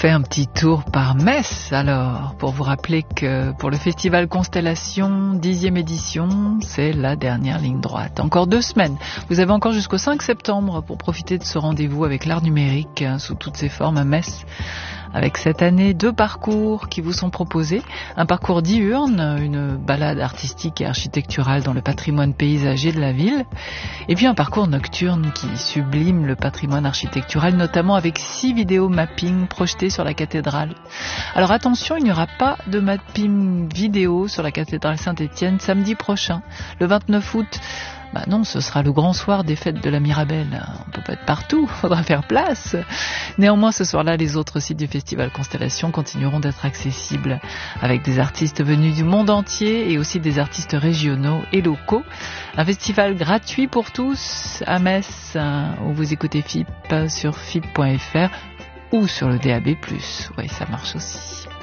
fait un petit tour par Metz alors, pour vous rappeler que pour le festival Constellation, 10e édition, c'est la dernière ligne droite. Encore 2 semaines. Vous avez encore jusqu'au 5 septembre pour profiter de ce rendez-vous avec l'art numérique sous toutes ses formes à Metz. Avec cette année 2 parcours qui vous sont proposés. Un parcours diurne, une balade artistique et architecturale dans le patrimoine paysager de la ville. Et puis un parcours nocturne qui sublime le patrimoine architectural, notamment avec 6 vidéos mapping projetées sur la cathédrale. Alors attention, il n'y aura pas de mapping vidéo sur la cathédrale Saint-Étienne samedi prochain, le 29 août. Non, ce sera le grand soir des fêtes de la Mirabelle. On peut pas être partout, faudra faire place. Néanmoins, ce soir-là, les autres sites du festival Constellation continueront d'être accessibles avec des artistes venus du monde entier et aussi des artistes régionaux et locaux. Un festival gratuit pour tous à Metz, où vous écoutez FIP sur FIP.fr ou sur le DAB+. Oui, ça marche aussi.